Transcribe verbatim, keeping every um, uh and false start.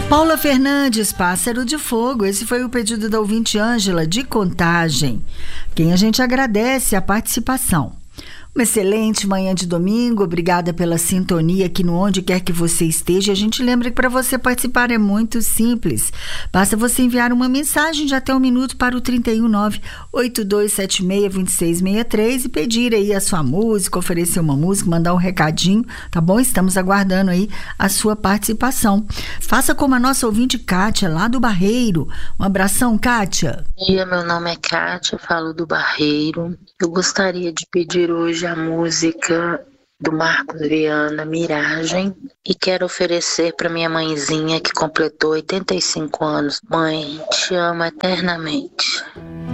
Paula Fernandes, Pássaro de Fogo. Esse foi o pedido da ouvinte Ângela, de Contagem, quem a gente agradece a participação. Uma excelente manhã de domingo, obrigada pela sintonia aqui no Onde Quer Que Você Esteja. A gente lembra que para você participar é muito simples. Basta você enviar uma mensagem de até um minuto para o trinta e um, nove oito dois sete seis, dois seis seis três e pedir aí a sua música, oferecer uma música, mandar um recadinho, tá bom? Estamos aguardando aí a sua participação. Faça como a nossa ouvinte Kátia, lá do Barreiro. Um abração, Kátia. Bom dia, meu nome é Kátia, falo do Barreiro. Eu gostaria de pedir hoje a música do Marcos Viana, Miragem, e quero oferecer para minha mãezinha que completou oitenta e cinco anos. Mãe, te amo eternamente.